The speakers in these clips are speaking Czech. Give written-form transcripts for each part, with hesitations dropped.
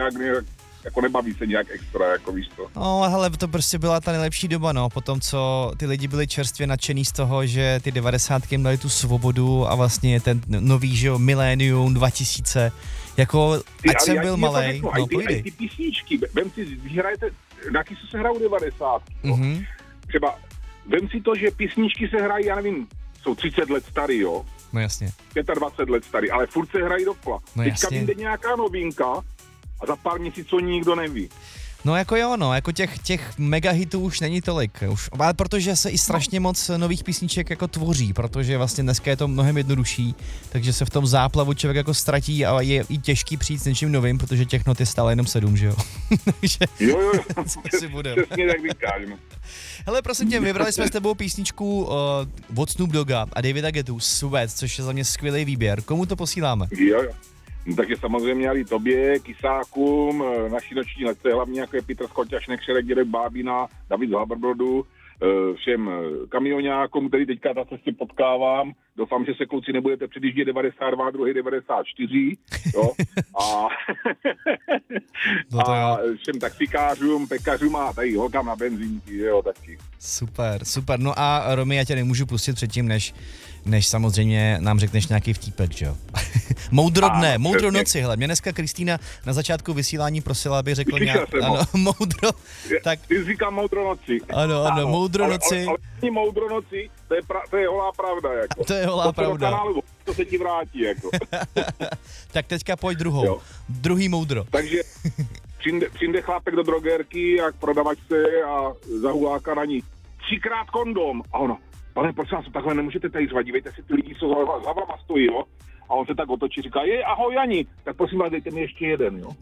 nějak jako nebaví se nějak extra, jako víš to. No, hele, to prostě byla ta nejlepší doba, no, potom, co ty lidi byli čerstvě nadšený z toho, že ty 90 jim dali tu svobodu a vlastně ten nový, že jo, milénium 2000, jako, ať jsem byl malej, no pojď. Ty písničky, vem si, když hrajete, na jaký se hrajou 90. Třeba, vem si to, že písničky se hrají, já nevím, jsou 30 let starý, jo. No jasně. 25 let starý, ale furt se hrají dokola. No teďka vyjde nějaká novinka a za pár měsíců nikdo neví. No jako jo, no, jako těch megahitů už není tolik, už, ale protože se i strašně moc nových písniček jako tvoří, protože vlastně dneska je to mnohem jednodušší, takže se v tom záplavu člověk jako ztratí a je i těžký přijít s něčím novým, protože těch not je stále jenom 7, že jo? Takže jo, si budem. Přesně tak říkáš, no. Hele, prosím tě, vybrali jsme s tebou písničku od Snoop Dogga a Davida Guettu, Sweat, což je za mě skvělý výběr. Komu to posíláme? Jo. No, takže samozřejmě i tobě, Kysákům, naší noční letce, hlavně jako je Petr Skoťašnek, Šerek, Dědek Bábina, David z Haberbrodu, všem kamionákům, který teďka na cestě potkávám. Doufám, že se kluci nebudete předjíždět 92, druhý 94, jo. A všem taxikářům, pekařům a tady holkám na benzínky, jo, taky. Super. No a Romy, já tě nemůžu pustit předtím, než samozřejmě nám řekneš nějaký vtípek, že jo? Moudro noci, hele, mě dneska Kristýna na začátku vysílání prosila, aby řekl moudro. Tak... Ty říkám moudro noci. Ano, moudro noci. Ale moudro noci, to je holá pravda, jako. To je holá pravda. Kanálu, to se ti vrátí, jako. Tak teďka pojď druhou. Jo. Druhý moudro. Takže přijde chlápek do drogerky, jak prodavačce a zahuláka na ní. 3krát kondom. A ono, pane, prosím vás, takhle nemůžete tady zvát, dívejte si, ty lidi, co za vama stojí, jo. A on se tak otočí, říká, ahoj Jani, tak prosím vás, dejte mi ještě jeden, jo.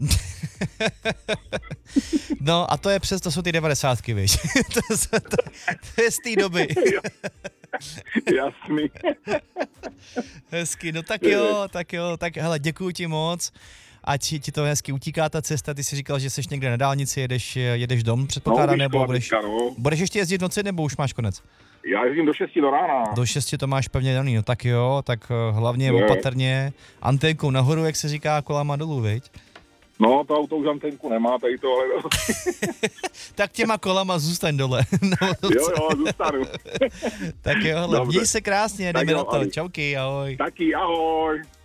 No a to jsou ty 90, víš. to je z té doby. Jasný. Hezky, no tak jo, tak hele, děkuju ti moc. Ať ti to hezky utíká ta cesta, ty jsi říkal, že jsi někde na dálnici, jedeš dom, předpokládám, nebo budeš ještě jezdit v noci, nebo už máš konec? Já jezdím do 6 do rána. Do 6 to máš pevně daný, no tak jo, tak hlavně opatrně, anténkou nahoru, jak se říká, kolama dolů, viď? No, to auto už anténku nemá, tady to, ale... Tak těma kolama zůstaň dole. Jo, zůstanu. Tak jo, hele, měj se krásně, jdeme na to, čauky, ahoj. Taky, ahoj.